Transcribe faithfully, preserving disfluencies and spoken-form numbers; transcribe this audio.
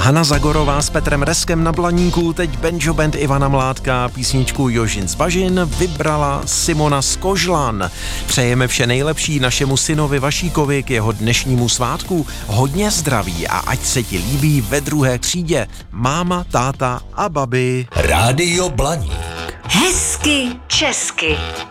Hana Zagorová s Petrem Reskem na Blaníku, teď banjo band Ivana Mládka, písničku Jožin z Bažin vybrala Simona z Kožlan. Přejeme vše nejlepší našemu synovi Vašíkovi k jeho dnešnímu svátku. Hodně zdraví a ať se ti líbí ve druhé třídě. Máma, táta a babi. Rádio Blaník. Hezky česky.